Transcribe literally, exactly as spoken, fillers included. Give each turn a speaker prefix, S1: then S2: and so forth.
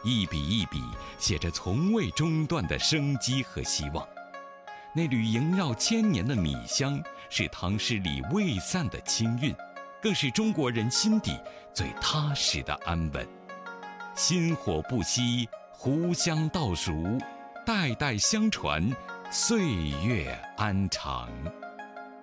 S1: 一笔一笔写着从未中断的生机和希望。那缕萦绕千年的米香，是唐诗里未散的清韵，更是中国人心底最踏实的安稳。薪火不息，壶香倒熟，代代相传，岁月安长。